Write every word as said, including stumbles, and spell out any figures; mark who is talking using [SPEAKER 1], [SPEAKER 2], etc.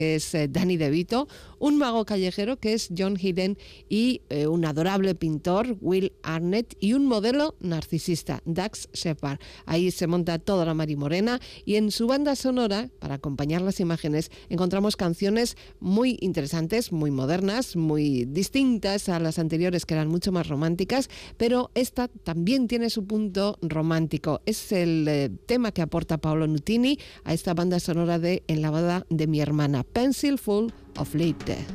[SPEAKER 1] que es eh, Danny DeVito, un mago callejero que es John Hayden y eh, un adorable pintor, Will Arnett, y un modelo narcisista, Dax Shepard. Ahí se monta toda la marimorena y en su banda sonora, para acompañar las imágenes, encontramos canciones muy interesantes, muy modernas, muy distintas a las anteriores que eran mucho más románticas, pero esta también tiene su punto romántico. Es el eh, tema que aporta Paolo Nutini a esta banda sonora de En la boda de mi hermana, Pencil Full of Late.